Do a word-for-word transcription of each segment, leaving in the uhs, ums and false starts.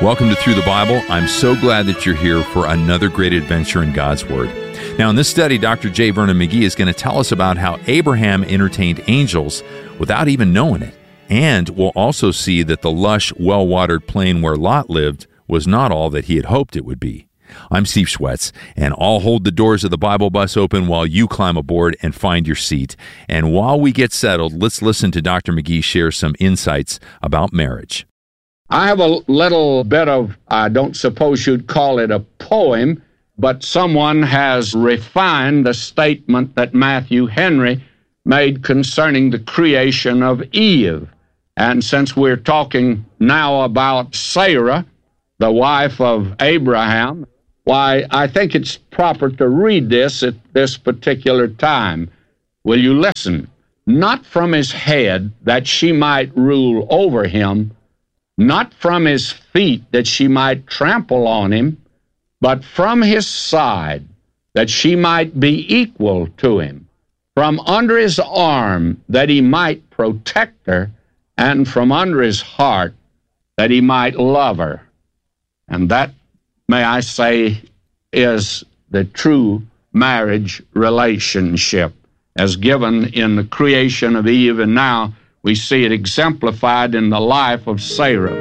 Welcome to Through the Bible. I'm so glad that you're here for another great adventure in God's Word. Now, in this study, Doctor J. Vernon McGee is going to tell us about how Abraham entertained angels without even knowing it. And we'll also see that the lush, well-watered plain where Lot lived was not all that he had hoped it would be. I'm Steve Schwetz, and I'll hold the doors of the Bible bus open while you climb aboard and find your seat. And while we get settled, let's listen to Doctor McGee share some insights about marriage. I have a little bit of, I don't suppose you'd call it a poem, but someone has refined the statement that Matthew Henry made concerning the creation of Eve. And since we're talking now about Sarah, the wife of Abraham, why, I think it's proper to read this at this particular time. Will you listen? Not from his head, that she might rule over him, not from his feet, that she might trample on him, but from his side, that she might be equal to him, from under his arm, that he might protect her, and from under his heart, that he might love her. And that, may I say, is the true marriage relationship, as given in the creation of Eve, and now we see it exemplified in the life of Sarah.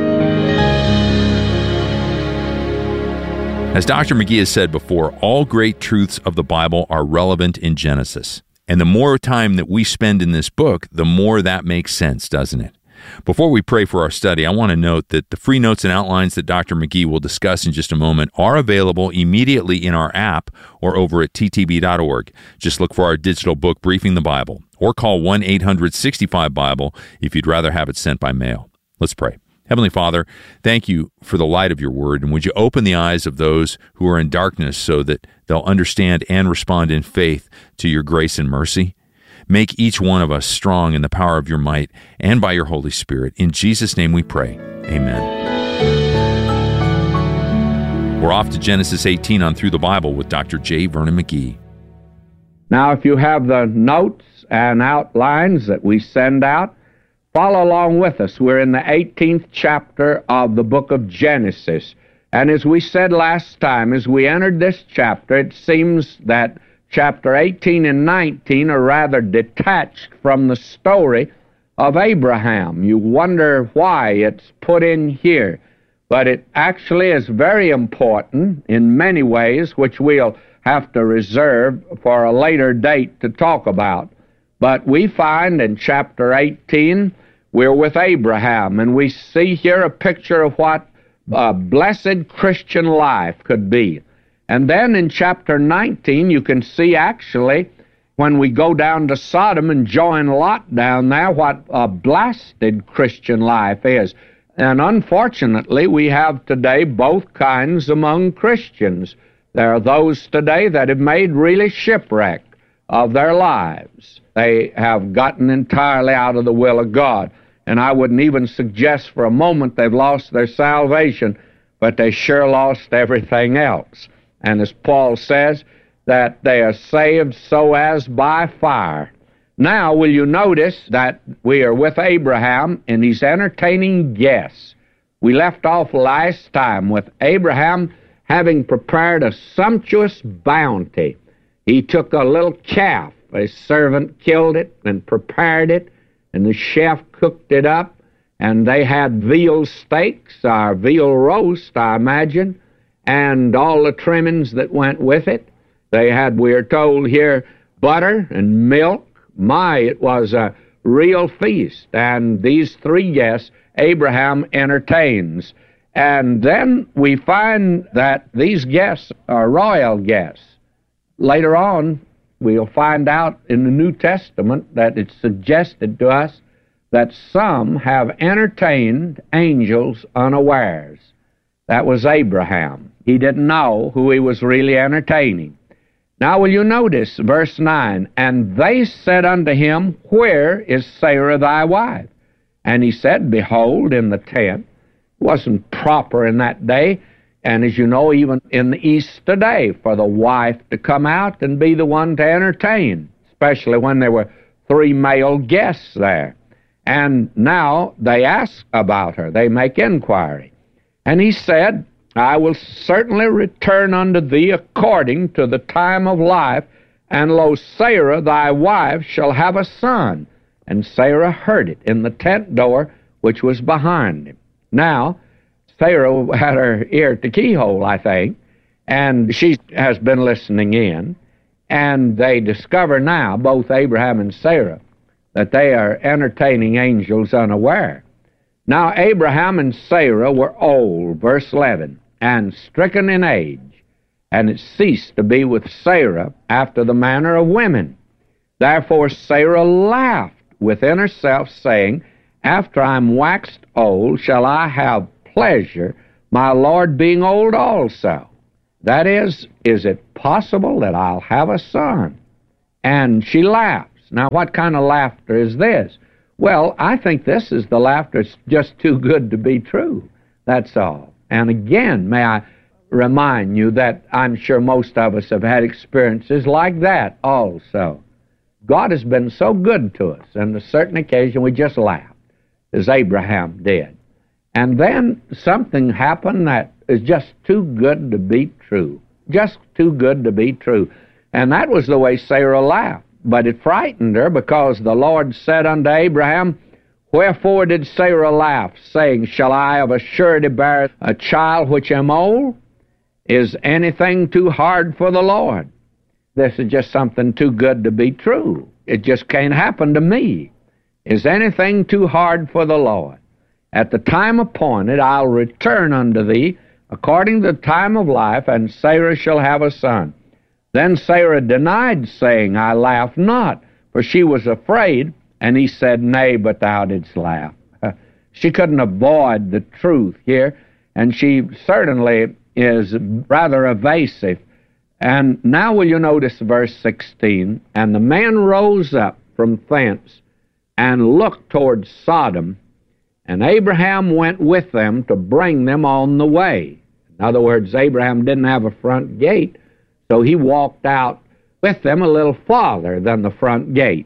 As Doctor McGee has said before, all great truths of the Bible are relevant in Genesis. And the more time that we spend in this book, the more that makes sense, doesn't it? Before we pray for our study, I want to note that the free notes and outlines that Doctor McGee will discuss in just a moment are available immediately in our app or over at t t b dot org. Just look for our digital book, Briefing the Bible, or call one eight hundred sixty-five Bible if you'd rather have it sent by mail. Let's pray. Heavenly Father, thank you for the light of your word, and would you open the eyes of those who are in darkness so that they'll understand and respond in faith to your grace and mercy? Make each one of us strong in the power of your might and by your Holy Spirit. In Jesus' name we pray. Amen. We're off to Genesis eighteen on Through the Bible with Doctor J. Vernon McGee. Now, if you have the notes and outlines that we send out, follow along with us. We're in the eighteenth chapter of the book of Genesis. And as we said last time, as we entered this chapter, it seems that chapter eighteen and nineteen are rather detached from the story of Abraham. You wonder why it's put in here. But it actually is very important in many ways, which we'll have to reserve for a later date to talk about. But we find in chapter eighteen, we're with Abraham, and we see here a picture of what a blessed Christian life could be. And then in chapter nineteen, you can see actually, when we go down to Sodom and join Lot down there, what a blasted Christian life is. And unfortunately, we have today both kinds among Christians. There are those today that have made really shipwreck of their lives. They have gotten entirely out of the will of God. And I wouldn't even suggest for a moment they've lost their salvation, but they sure lost everything else. And as Paul says, that they are saved so as by fire. Now, will you notice that we are with Abraham, and he's entertaining guests. We left off last time with Abraham having prepared a sumptuous bounty. He took a little calf. A servant killed it and prepared it, and the chef cooked it up, and they had veal steaks, or veal roast, I imagine, and all the trimmings that went with it. They had, we are told here, butter and milk. My, it was a real feast. And these three guests, Abraham entertains. And then we find that these guests are royal guests. Later on, we'll find out in the New Testament that it's suggested to us that some have entertained angels unawares. That was Abraham. He didn't know who he was really entertaining. Now will you notice verse nine, and they said unto him, Where is Sarah thy wife? And he said, Behold, in the tent. It wasn't proper in that day, and as you know, even in the East today, for the wife to come out and be the one to entertain, especially when there were three male guests there. And now they ask about her. They make inquiry. And he said, I will certainly return unto thee according to the time of life, and lo, Sarah thy wife shall have a son. And Sarah heard it in the tent door which was behind him. Now, Sarah had her ear at the keyhole, I think, and she has been listening in, and they discover now, both Abraham and Sarah, that they are entertaining angels unaware. Now Abraham and Sarah were old, verse eleven, and stricken in age, and it ceased to be with Sarah after the manner of women. Therefore Sarah laughed within herself, saying, After I am waxed old, shall I have pleasure, my Lord being old also? That is, is it possible that I'll have a son? And she laughs. Now, what kind of laughter is this? Well, I think this is the laughter that's just too good to be true. That's all. And again, may I remind you that I'm sure most of us have had experiences like that also. God has been so good to us, and on a certain occasion we just laughed, as Abraham did. And then something happened that is just too good to be true. Just too good to be true. And that was the way Sarah laughed. But it frightened her, because the Lord said unto Abraham, Wherefore did Sarah laugh, saying, Shall I of a surety bear a child which am old? Is anything too hard for the Lord? This is just something too good to be true. It just can't happen to me. Is anything too hard for the Lord? At the time appointed I'll return unto thee, according to the time of life, and Sarah shall have a son. Then Sarah denied, saying, I laugh not, for she was afraid. And he said, Nay, but thou didst laugh. She couldn't avoid the truth here, and she certainly is rather evasive. And now will you notice verse sixteen, And the man rose up from thence, and looked toward Sodom, and Abraham went with them to bring them on the way. In other words, Abraham didn't have a front gate, so he walked out with them a little farther than the front gate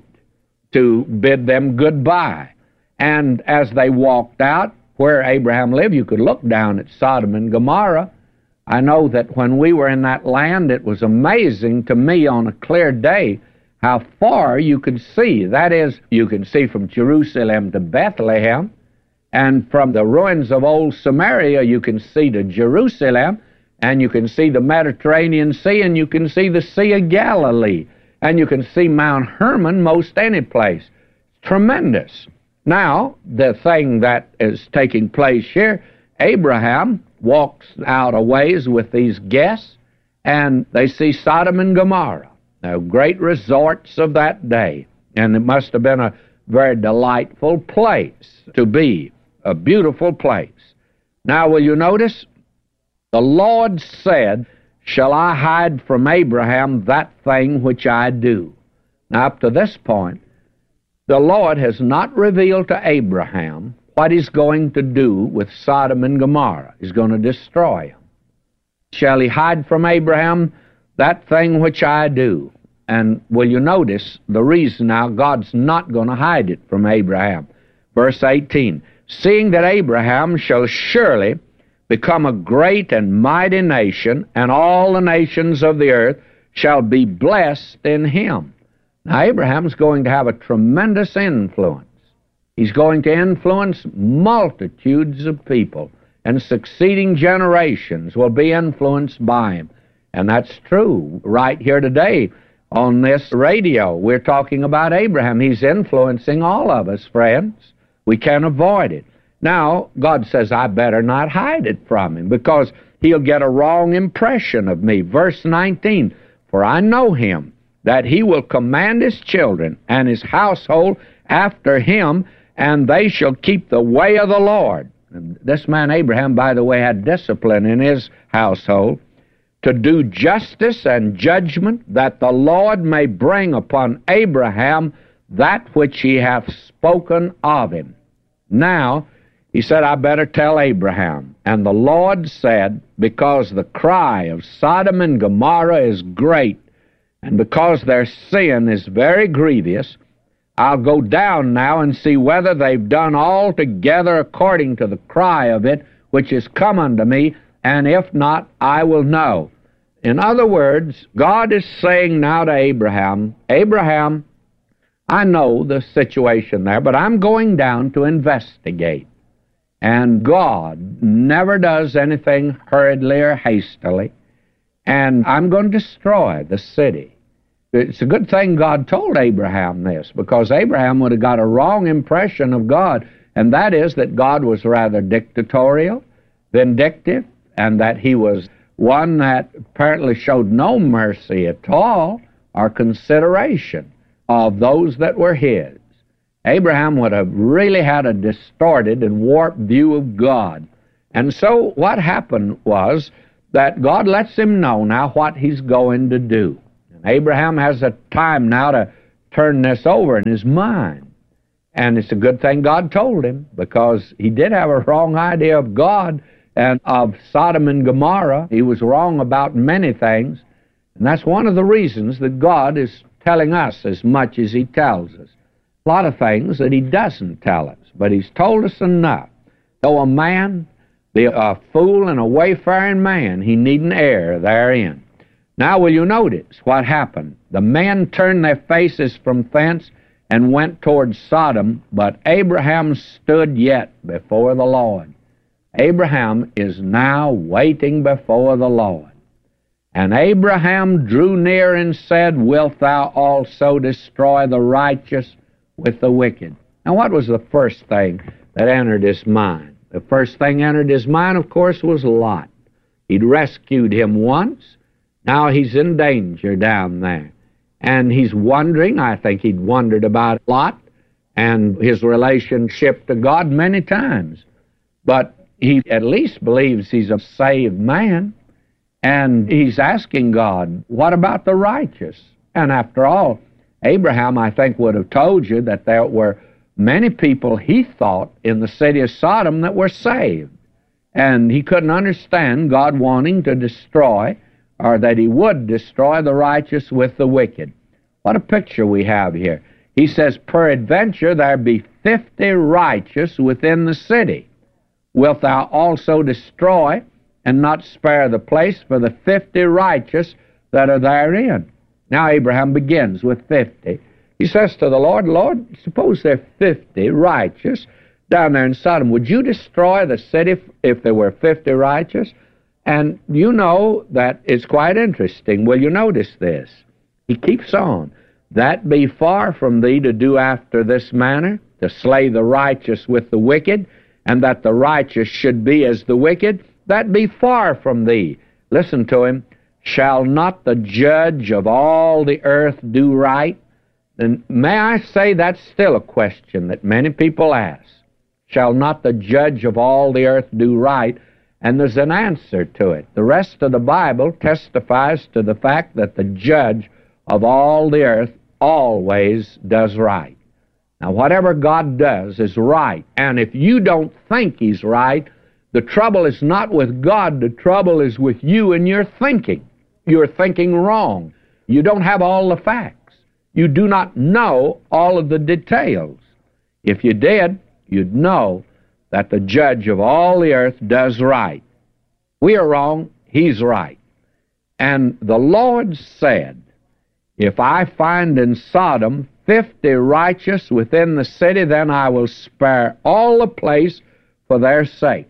to bid them goodbye. And as they walked out, where Abraham lived, you could look down at Sodom and Gomorrah. I know that when we were in that land, it was amazing to me on a clear day how far you could see. That is, you can see from Jerusalem to Bethlehem, and from the ruins of old Samaria, you can see to Jerusalem, and you can see the Mediterranean Sea, and you can see the Sea of Galilee, and you can see Mount Hermon most any place. Tremendous. Now, the thing that is taking place here, Abraham walks out a ways with these guests, and they see Sodom and Gomorrah, the great resorts of that day, and it must have been a very delightful place to be, a beautiful place. Now, will you notice? The Lord said, Shall I hide from Abraham that thing which I do? Now, up to this point, the Lord has not revealed to Abraham what he's going to do with Sodom and Gomorrah. He's going to destroy them. Shall he hide from Abraham that thing which I do? And will you notice the reason now God's not going to hide it from Abraham? Verse eighteen, Seeing that Abraham shall surely become a great and mighty nation, and all the nations of the earth shall be blessed in him. Now, Abraham's going to have a tremendous influence. He's going to influence multitudes of people, and succeeding generations will be influenced by him. And that's true right here today on this radio. We're talking about Abraham. He's influencing all of us, friends. We can't avoid it. Now, God says, I better not hide it from him, because he'll get a wrong impression of me. Verse nineteen, For I know him, that he will command his children and his household after him, and they shall keep the way of the Lord. And this man Abraham, by the way, had discipline in his household, to do justice and judgment, that the Lord may bring upon Abraham that which he hath spoken of him. Now, he said, I better tell Abraham. And the Lord said, Because the cry of Sodom and Gomorrah is great, and because their sin is very grievous, I'll go down now and see whether they've done altogether according to the cry of it which is come unto me, and if not, I will know. In other words, God is saying now to Abraham, Abraham, I know the situation there, but I'm going down to investigate. And God never does anything hurriedly or hastily, and I'm going to destroy the city. It's a good thing God told Abraham this, because Abraham would have got a wrong impression of God, and that is that God was rather dictatorial, vindictive, and that he was one that apparently showed no mercy at all or consideration of those that were his. Abraham would have really had a distorted and warped view of God. And so what happened was that God lets him know now what he's going to do. And Abraham has a time now to turn this over in his mind. And it's a good thing God told him, because he did have a wrong idea of God and of Sodom and Gomorrah. He was wrong about many things. And that's one of the reasons that God is telling us as much as he tells us. A lot of things that he doesn't tell us, but he's told us enough. Though a man be a fool and a wayfaring man, he needn't err therein. Now will you notice what happened? The men turned their faces from thence and went toward Sodom, but Abraham stood yet before the Lord. Abraham is now waiting before the Lord. And Abraham drew near and said, Wilt thou also destroy the righteous with the wicked? Now, what was the first thing that entered his mind? The first thing entered his mind, of course, was Lot. He'd rescued him once. Now he's in danger down there. And he's wondering, I think he'd wondered about Lot and his relationship to God many times. But he at least believes he's a saved man. And he's asking God, what about the righteous? And after all, Abraham, I think, would have told you that there were many people, he thought, in the city of Sodom that were saved. And he couldn't understand God wanting to destroy, or that he would destroy the righteous with the wicked. What a picture we have here. He says, Peradventure there be fifty righteous within the city. Wilt thou also destroy and not spare the place for the fifty righteous that are therein? Now Abraham begins with fifty. He says to the Lord, Lord, suppose there are fifty righteous down there in Sodom. Would you destroy the city if there were fifty righteous? And you know that it's quite interesting. Will you notice this? He keeps on. That be far from thee to do after this manner, to slay the righteous with the wicked, and that the righteous should be as the wicked, that be far from thee. Listen to him. Shall not the judge of all the earth do right? And may I say that's still a question that many people ask. Shall not the judge of all the earth do right? And there's an answer to it. The rest of the Bible testifies to the fact that the judge of all the earth always does right. Now, whatever God does is right. And if you don't think he's right, the trouble is not with God. The trouble is with you and your thinking. You're thinking wrong. You don't have all the facts. You do not know all of the details. If you did, you'd know that the judge of all the earth does right. We are wrong, he's right. And the Lord said, if I find in Sodom fifty righteous within the city, then I will spare all the place for their sakes.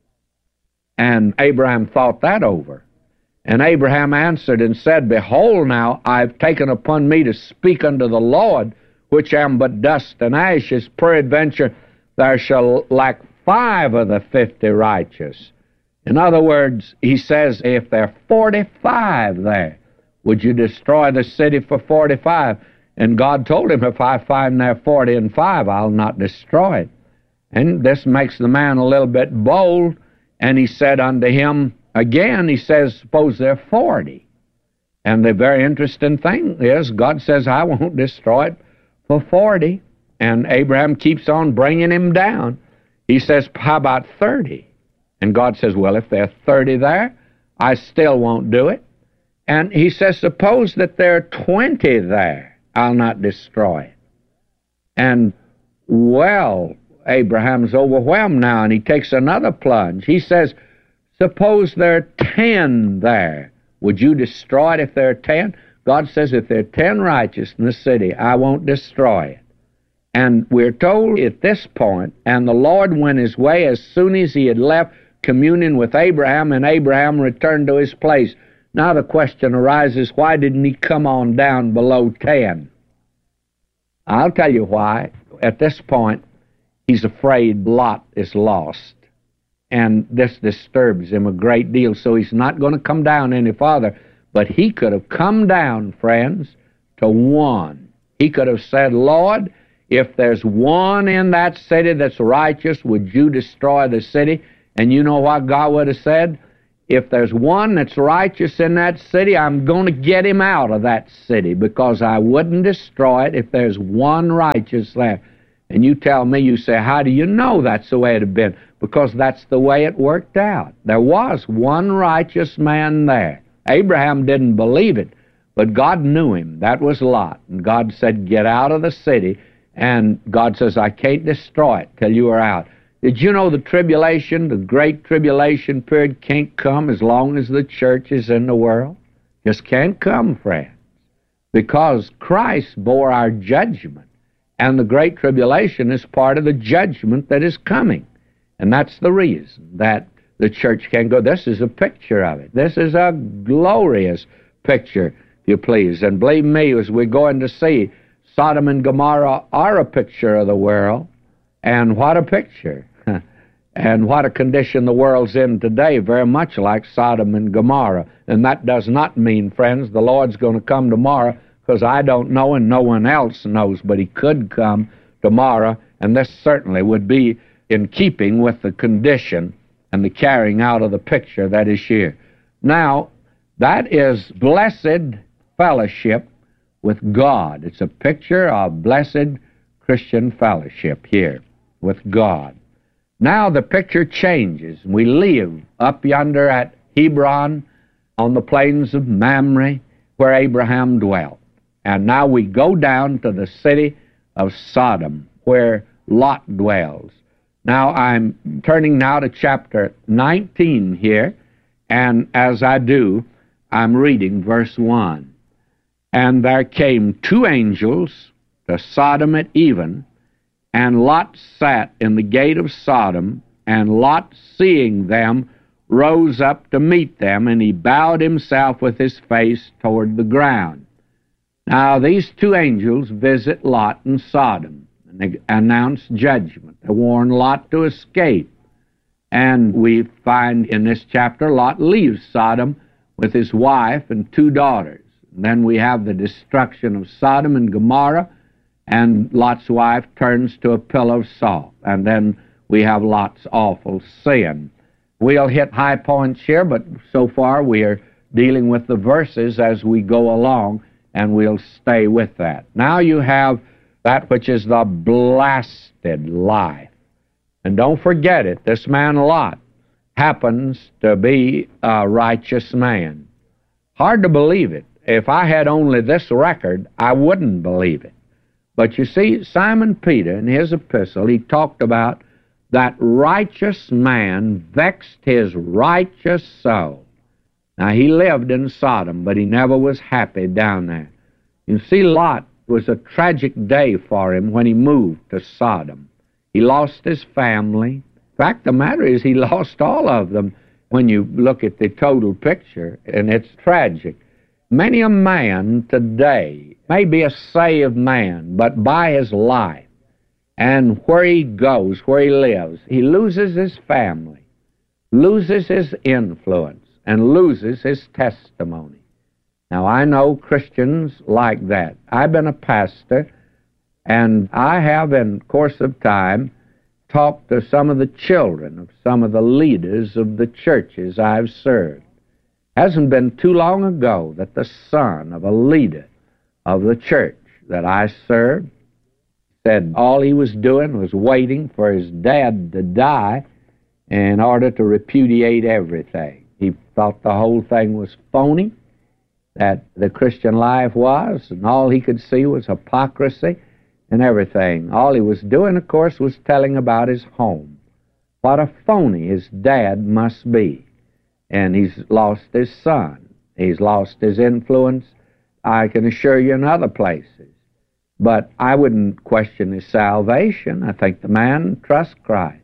And Abraham thought that over. And Abraham answered and said, Behold now, I've taken upon me to speak unto the Lord, which am but dust and ashes. Peradventure there shall lack five of the fifty righteous. In other words, he says, if there are forty-five there, would you destroy the city for forty-five? And God told him, if I find there forty and five, I'll not destroy it. And this makes the man a little bit bold. And he said unto him, again, he says, suppose there are forty. And the very interesting thing is, God says, I won't destroy it for forty. And Abraham keeps on bringing him down. He says, how about thirty? And God says, well, if there are thirty there, I still won't do it. And he says, suppose that there are twenty there, I'll not destroy it. And, well, Abraham's overwhelmed now, and he takes another plunge. He says, suppose there are ten there. Would you destroy it if there are ten? God says, if there are ten righteous in the city, I won't destroy it. And we're told at this point, and the Lord went his way as soon as he had left communion with Abraham, and Abraham returned to his place. Now the question arises, why didn't he come on down below ten? I'll tell you why. At this point, he's afraid Lot is lost. And this disturbs him a great deal, so he's not going to come down any farther. But he could have come down, friends, to one. He could have said, Lord, if there's one in that city that's righteous, would you destroy the city? And you know what God would have said? If there's one that's righteous in that city, I'm going to get him out of that city, because I wouldn't destroy it if there's one righteous there. And you tell me, you say, how do you know that's the way it had been? Because that's the way it worked out. There was one righteous man there. Abraham didn't believe it, but God knew him. That was Lot. And God said, get out of the city. And God says, I can't destroy it till you are out. Did you know the tribulation, the great tribulation period, can't come as long as the church is in the world? Just can't come, friends, because Christ bore our judgment, and the great tribulation is part of the judgment that is coming. And that's the reason that the church can go. This is a picture of it. This is a glorious picture, if you please. And believe me, as we're going to see, Sodom and Gomorrah are a picture of the world. And what a picture. And what a condition the world's in today, very much like Sodom and Gomorrah. And that does not mean, friends, the Lord's going to come tomorrow, because I don't know and no one else knows, but he could come tomorrow, and this certainly would be in keeping with the condition and the carrying out of the picture that is here. Now, that is blessed fellowship with God. It's a picture of blessed Christian fellowship here with God. Now the picture changes. We live up yonder at Hebron on the plains of Mamre, where Abraham dwelt. And now we go down to the city of Sodom, where Lot dwells. Now I'm turning now to chapter nineteen here, and as I do, I'm reading verse one. And there came two angels to Sodom at even, and Lot sat in the gate of Sodom, and Lot, seeing them, rose up to meet them, and he bowed himself with his face toward the ground. Now these two angels visit Lot in Sodom, and they announce judgment. They warn Lot to escape. And we find in this chapter, Lot leaves Sodom with his wife and two daughters. And then we have the destruction of Sodom and Gomorrah, and Lot's wife turns to a pillar of salt. And then we have Lot's awful sin. We'll hit high points here, but so far we are dealing with the verses as we go along, and we'll stay with that. Now you have that which is the blasted life. And don't forget it, this man Lot happens to be a righteous man. Hard to believe it. If I had only this record, I wouldn't believe it. But you see, Simon Peter, in his epistle, he talked about that righteous man vexed his righteous soul. Now, he lived in Sodom, but he never was happy down there. You see, Lot was a tragic day for him when he moved to Sodom. He lost his family. In fact, the matter is he lost all of them when you look at the total picture, and it's tragic. Many a man today may be a saved man, but by his life and where he goes, where he lives, he loses his family, loses his influence, and loses his testimony. Now, I know Christians like that. I've been a pastor, and I have, in course of time, talked to some of the children of some of the leaders of the churches I've served. Hasn't been too long ago that the son of a leader of the church that I served said all he was doing was waiting for his dad to die in order to repudiate everything. He thought the whole thing was phony, that the Christian life was, and all he could see was hypocrisy, and everything. All he was doing, of course, was telling about his home. What a phony his dad must be. And he's lost his son. He's lost his influence, I can assure you, in other places. But I wouldn't question his salvation. I think the man trusts Christ.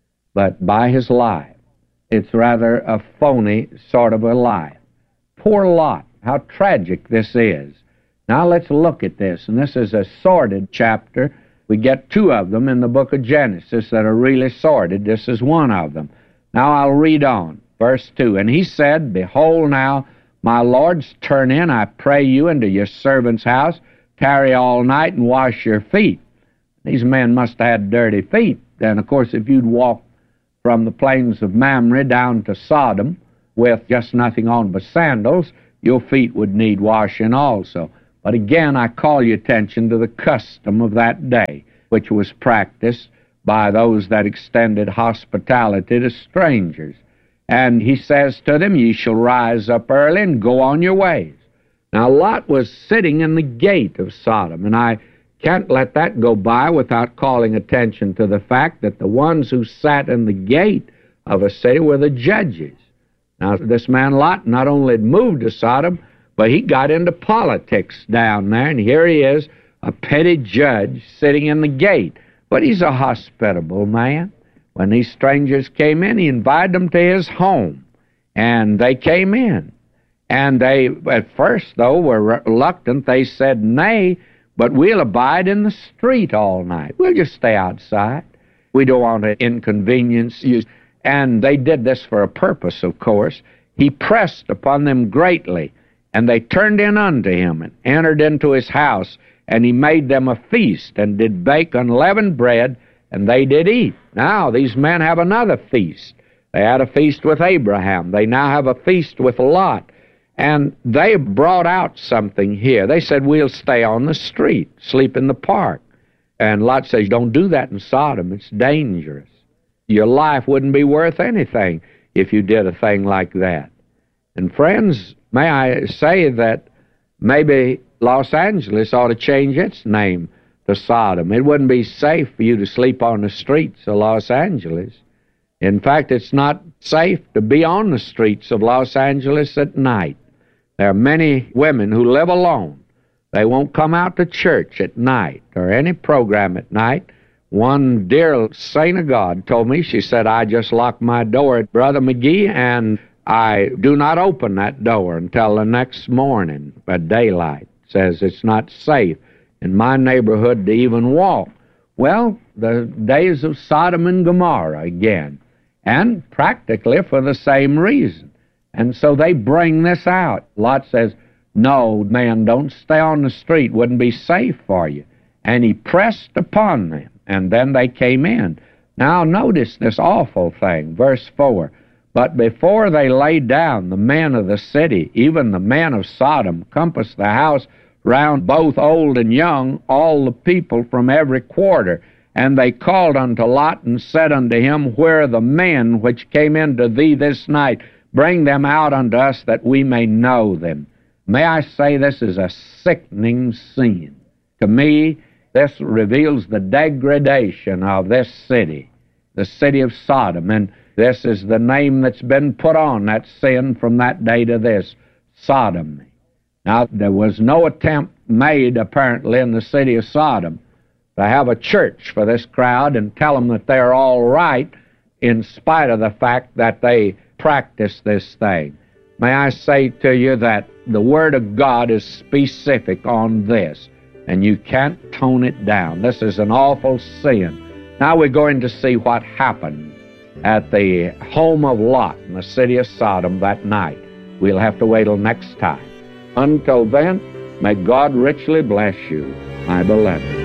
But by his life, it's rather a phony sort of a life. Poor Lot, how tragic this is. Now let's look at this, and this is a sordid chapter. We get two of them in the book of Genesis that are really sordid. This is one of them. Now I'll read on, verse two. And he said, Behold now, my lords, turn in, I pray you, into your servant's house, tarry all night and wash your feet. These men must have had dirty feet. And of course, if you'd walk from the plains of Mamre down to Sodom with just nothing on but sandals, your feet would need washing also. But again, I call your attention to the custom of that day, which was practiced by those that extended hospitality to strangers. And he says to them, Ye shall rise up early and go on your ways. Now Lot was sitting in the gate of Sodom, and I can't let that go by without calling attention to the fact that the ones who sat in the gate of a city were the judges. Now, this man Lot not only had moved to Sodom, but he got into politics down there, and here he is, a petty judge sitting in the gate. But he's a hospitable man. When these strangers came in, he invited them to his home, and they came in. And they, at first, though, were reluctant. They said, Nay, but we'll abide in the street all night. We'll just stay outside. We don't want to inconvenience you. And they did this for a purpose, of course. He pressed upon them greatly, and they turned in unto him, and entered into his house, and he made them a feast, and did bake unleavened bread, and they did eat. Now these men have another feast. They had a feast with Abraham. They now have a feast with Lot. And they brought out something here. They said, We'll stay on the street, sleep in the park. And Lot says, Don't do that in Sodom. It's dangerous. Your life wouldn't be worth anything if you did a thing like that. And friends, may I say that maybe Los Angeles ought to change its name to Sodom. It wouldn't be safe for you to sleep on the streets of Los Angeles. In fact, it's not safe to be on the streets of Los Angeles at night. There are many women who live alone. They won't come out to church at night or any program at night. One dear saint of God told me, she said, I just lock my door at Brother McGee, and I do not open that door until the next morning at daylight. Says it's not safe in my neighborhood to even walk. Well, the days of Sodom and Gomorrah again, and practically for the same reason. And so they bring this out. Lot says, No, man, don't stay on the street. Wouldn't be safe for you. And he pressed upon them, and then they came in. Now notice this awful thing, verse four. But before they lay down, the men of the city, even the men of Sodom, compassed the house round, both old and young, all the people from every quarter. And they called unto Lot, and said unto him, Where are the men which came into thee this night? Bring them out unto us, that we may know them. May I say, this is a sickening scene. To me, this reveals the degradation of this city, the city of Sodom. And this is the name that's been put on that sin from that day to this, sodomy. Now, there was no attempt made, apparently, in the city of Sodom to have a church for this crowd and tell them that they're all right in spite of the fact that they practice this thing. May I say to you that the Word of God is specific on this, and you can't tone it down. This is an awful sin. Now we're going to see what happened at the home of Lot in the city of Sodom that night. We'll have to wait till next time. Until then, may God richly bless you, my beloved.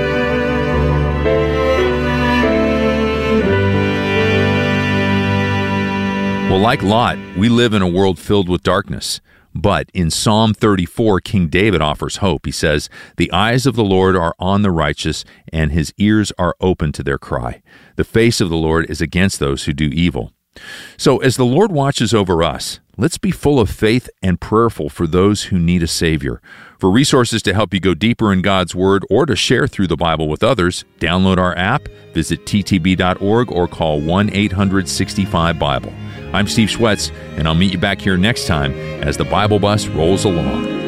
Well, like Lot, we live in a world filled with darkness. But in Psalm thirty-four, King David offers hope. He says, The eyes of the Lord are on the righteous, and his ears are open to their cry. The face of the Lord is against those who do evil. So, as the Lord watches over us, let's be full of faith and prayerful for those who need a Savior. For resources to help you go deeper in God's Word or to share through the Bible with others, download our app, visit t t b dot org, or call one eight hundred sixty-five Bible. I'm Steve Schwetz, and I'll meet you back here next time as the Bible Bus rolls along.